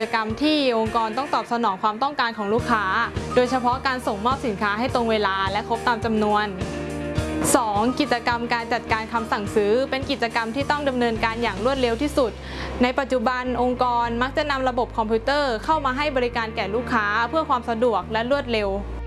กิจกรรมที่องค์กรต้องตอบสนองความต้องการของลูกค้าโดยเฉพาะการส่งมอบสินค้าให้ตรงเวลาและครบตามจำนวน 2. กิจกรรมการจัดการคำสั่งซื้อเป็นกิจกรรมที่ต้องดำเนินการอย่างรวดเร็วที่สุดในปัจจุบันองค์กรมักจะนำระบบคอมพิวเตอร์เข้ามาให้บริการแก่ลูกค้าเพื่อความสะดวกและรวดเร็ว